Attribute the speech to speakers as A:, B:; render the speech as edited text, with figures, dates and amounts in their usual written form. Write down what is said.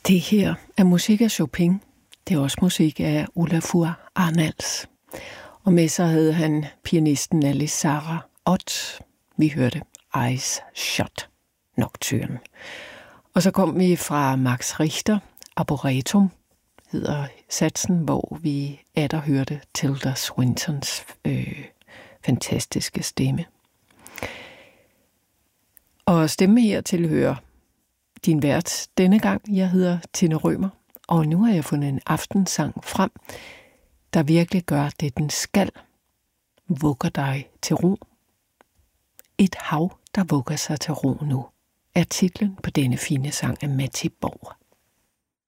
A: Det her er musik af Chopin. Det er også musik af Olafur Arnalds. Og med sig havde han pianisten Elisara Ott. Vi hørte Eyes Shut Nocturne. Og så kom vi fra Max Richter, Arboretum hedder satsen, hvor vi atter hørte Tilda Swintons fantastiske stemme. Og stemme her tilhører din vært denne gang. Jeg hedder Tine Rømer, og nu har jeg fundet en aftensang frem, der virkelig gør det, den skal. Vugger dig til ro. Et hav, der vugger sig til ro nu, er titlen på denne fine sang af Matti Borg.